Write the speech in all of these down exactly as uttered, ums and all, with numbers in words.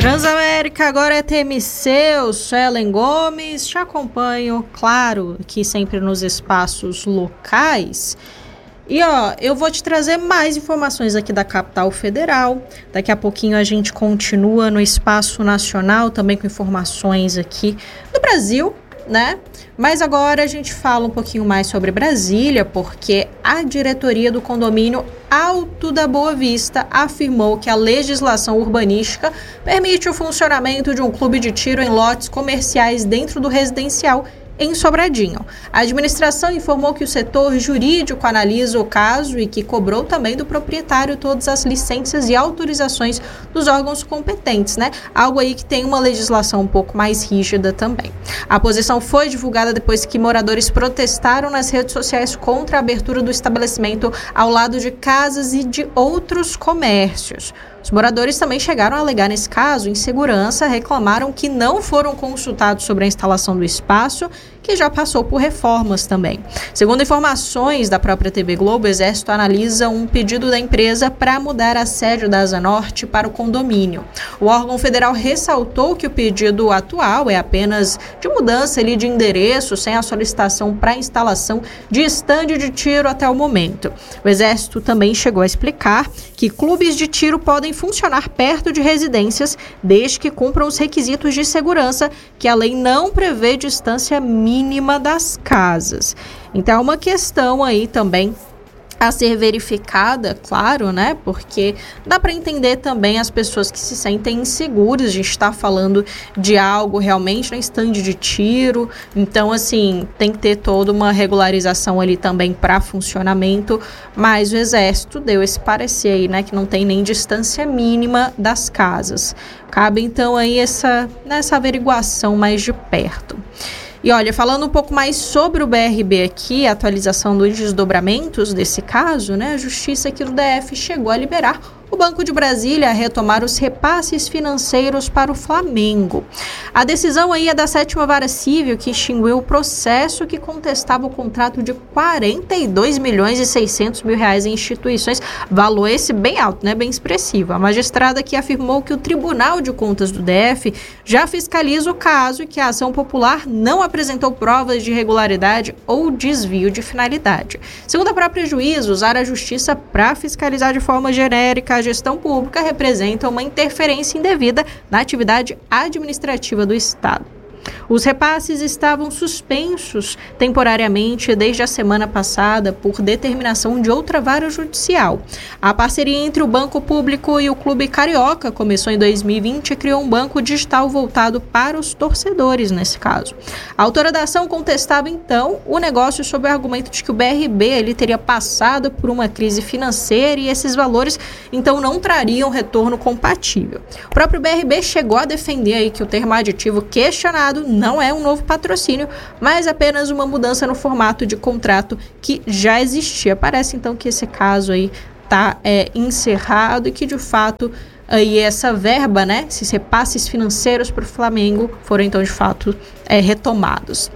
Transamérica, agora é T M C, eu sou Ellen Gomes, te acompanho, claro, aqui sempre nos espaços locais. E ó, eu vou te trazer mais informações aqui da capital federal. Daqui a pouquinho a gente continua no espaço nacional, também com informações aqui do Brasil, né? Mas agora a gente fala um pouquinho mais sobre Brasília, porque a diretoria do condomínio Alto da Boa Vista afirmou que a legislação urbanística permite o funcionamento de um clube de tiro em lotes comerciais dentro do residencial em Sobradinho. A administração informou que o setor jurídico analisa o caso e que cobrou também do proprietário todas as licenças e autorizações dos órgãos competentes, né? Algo aí que tem uma legislação um pouco mais rígida também. A posição foi divulgada depois que moradores protestaram nas redes sociais contra a abertura do estabelecimento ao lado de casas e de outros comércios. Os moradores também chegaram a alegar nesse caso insegurança, reclamaram que não foram consultados sobre a instalação do espaço, que já passou por reformas também. Segundo informações da própria T V Globo, o Exército analisa um pedido da empresa para mudar a sede da Asa Norte para o condomínio. O órgão federal ressaltou que o pedido atual é apenas de mudança ali de endereço, sem a solicitação para instalação de estande de tiro até o momento. O Exército também chegou a explicar que clubes de tiro podem funcionar perto de residências, desde que cumpram os requisitos de segurança, que a lei não prevê distância mínima das casas. Então é uma questão aí também a ser verificada, claro, né? Porque dá para entender também as pessoas que se sentem inseguras. A gente está falando de algo realmente na estande de tiro, então assim tem que ter toda uma regularização ali também para funcionamento. Mas o Exército deu esse parecer aí, né? Que não tem nem distância mínima das casas. Cabe então aí essa nessa averiguação mais de perto. E olha, falando um pouco mais sobre o B R B aqui, a atualização dos desdobramentos desse caso, né? A Justiça aqui do D F chegou a liberar o Banco de Brasília a retomar os repasses financeiros para o Flamengo. A decisão aí é da sétima Vara Civil, que extinguiu o processo que contestava o contrato de quarenta e dois milhões e seiscentos mil reais em instituições, valor esse bem alto, né? Bem expressivo. A magistrada aqui afirmou que o Tribunal de Contas do D F já fiscaliza o caso e que a ação popular não apresentou provas de irregularidade ou desvio de finalidade. Segundo a própria juíza, usar a justiça para fiscalizar de forma genérica a gestão pública representa uma interferência indevida na atividade administrativa do Estado. Os repasses estavam suspensos temporariamente desde a semana passada por determinação de outra vara judicial. A parceria entre o Banco Público e o Clube Carioca começou em dois mil e vinte e criou um banco digital voltado para os torcedores nesse caso. A autora da ação contestava então o negócio sob o argumento de que o B R B ele teria passado por uma crise financeira e esses valores então não trariam retorno compatível. O próprio B R B chegou a defender aí que o termo aditivo questionado não é um novo patrocínio, mas apenas uma mudança no formato de contrato que já existia. Parece então que esse caso aí está é, encerrado e que de fato aí essa verba, né, esses repasses financeiros para o Flamengo foram então de fato é, retomados.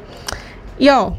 E ó,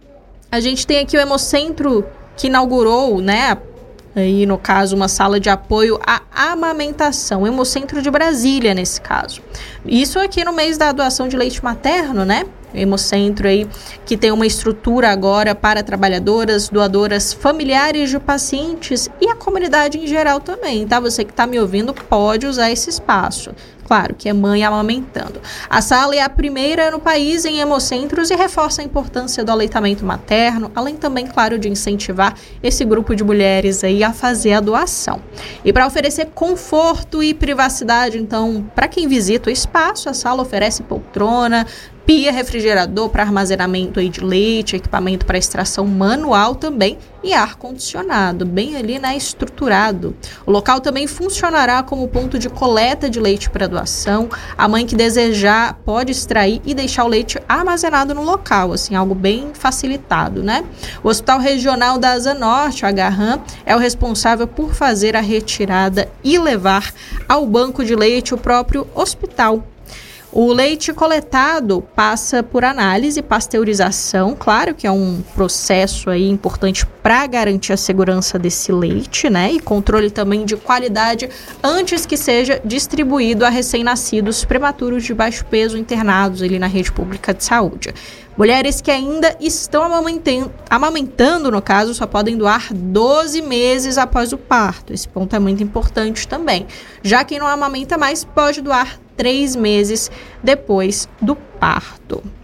a gente tem aqui o Hemocentro que inaugurou, né, aí no caso uma sala de apoio à amamentação, Hemocentro de Brasília nesse caso. Isso aqui no mês da doação de leite materno, né? Hemocentro aí que tem uma estrutura agora para trabalhadoras, doadoras, familiares de pacientes e a comunidade em geral também, tá? Você que está me ouvindo pode usar esse espaço. Claro, que é mãe amamentando. A sala é a primeira no país em hemocentros e reforça a importância do aleitamento materno, além também, claro, de incentivar esse grupo de mulheres aí a fazer a doação. E para oferecer conforto e privacidade, então, para quem visita o espaço, a sala oferece poltrona, pia, refrigerador para armazenamento aí de leite, equipamento para extração manual também e ar-condicionado, bem ali, né, estruturado. O local também funcionará como ponto de coleta de leite para doação. A mãe que desejar pode extrair e deixar o leite armazenado no local, assim, algo bem facilitado, né? O Hospital Regional da Asa Norte, o H RAM, é o responsável por fazer a retirada e levar ao banco de leite o próprio hospital. O leite coletado passa por análise e pasteurização, claro que é um processo aí importante para garantir a segurança desse leite, né? E controle também de qualidade antes que seja distribuído a recém-nascidos prematuros de baixo peso internados ali na rede pública de saúde. Mulheres que ainda estão amamentando, amamentando, no caso, só podem doar doze meses após o parto. Esse ponto é muito importante também. Já quem não amamenta mais pode doar três meses depois do parto.